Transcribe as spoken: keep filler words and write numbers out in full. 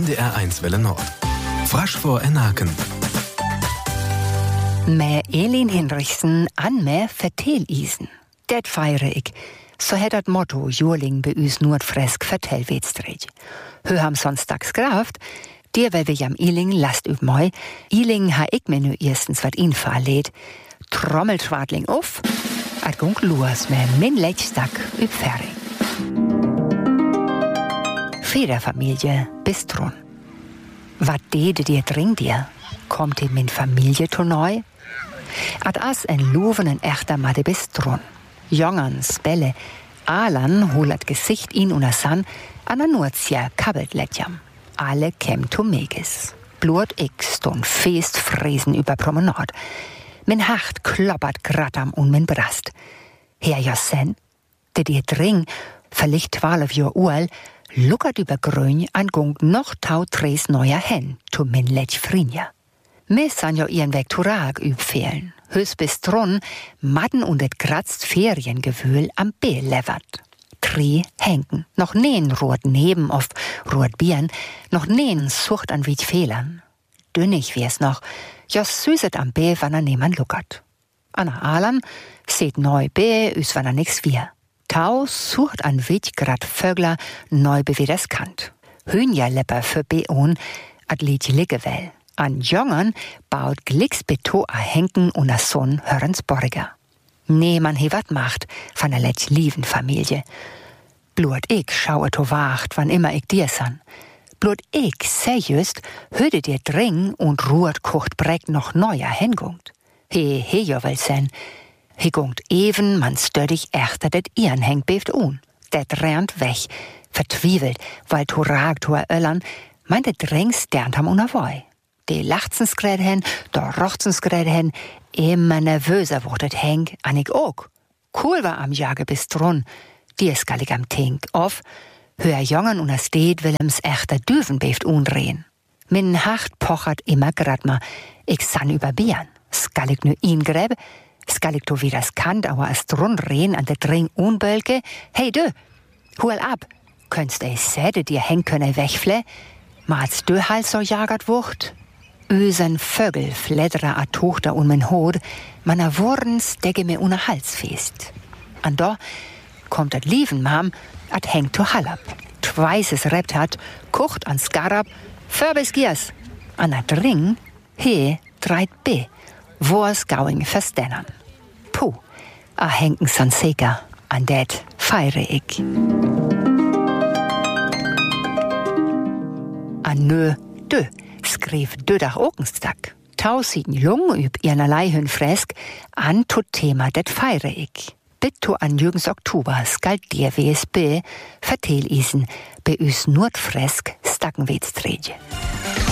N D R eins Welle Nord. Frasch vor Enaken. Med Elin Hinrichsen an med Vertelisen. Det feirer ik. Så het dat motto Jurling be us Nordfresk vertelvedstreed. Hø ham sonstags graft, der vel vi jam Iling last üb moi. Iling ha ik me nu erstens wat infallet. Trommelschwadling auf, at gunk luas med min lechstak üb ferry. Federfamilie Bistron. Wat dede dir dring dir? Kommt in min Familie to neu? At as en loven en echter madde Bistron. Jongern spelle, Alan holat Gesicht in una san, anna nurzia kabelt letjam. Alle kem to megis. Blut ik stund feest fresen über Promenade. Min hart kloppert grad am un min brast. Herr Jossen, de dir dring, verlicht twaalf Jor ual, luckert über Grün an gung noch tau tres neuer hen, to min letj frinja. Mis an jo ihren Weg Turag übfehlen. Hös bis dron, madden und et kratzt Feriengewühl am B levert. Tri henken, noch neen rot neben auf rot Bieren, noch neen sucht an wie Fehlern. Dünnig wie's noch, jos süßet am B, wann er niemand luckert. Anna Alan seht neu B, üs wann er nix wir. Tau sucht an wit grad Vögler neu bewieders Kant. Hühnjerlepper für B un, ad liedje liggewell. An Jongern baut Glicksbeto a Henken und a Sohn Hörensborger. Nee, man he wat macht von der letz lieven Familie. Blut ich schaue to wacht, wann immer ich dir san. Blut ich seriöst, höde dir dring und ruht kocht breck noch neuer hengungt. He, he jo wel sen. He gungt even, man stödig echter det ihren hengt beft un. Det rennt weg, vertwiebelt, weil to ragt to a Öllern, meint det drings dernt ham unerwoi. De lachtzens gred hen, da rochzens gred hen, immer nervöser wurdet Henk, an ik ook. Cool war am Jage bis dron, die skal ik am Tink, of, höher Jongen und as steht Willems echter Düven beft unrehen. Min Hacht pochert immer grad ma, ik san über Bieren. Skal ik nu ihn greb, skal ik to wie das Kant, aber as dron rehen an der Dring unbölke, hey du, hol ab, könntst ei säde dir Henk könne wegfle, ma als du halt so jagert wucht. Ösen Vögel fleddra a Tochter un min Hod, man a Wurens degge mir una Hals fest. An da kommt at Lieven mam, at hengt to Hallab. Tweises rept hat, kocht an Skarab, Förbis giers. An a Dring, he dreit B, wo's gauing verstennern. Puh, a henken san seker, an det feire ik. An nö, dö. Skrev dödach Okenstak. Tausend Lung üb ihnerlei hün fresk, an tot Thema det feire ik. Bitto an Jürgens Oktober skalt dir W S B, vertel isen, be üs Nordfresk stakkenwedstredje.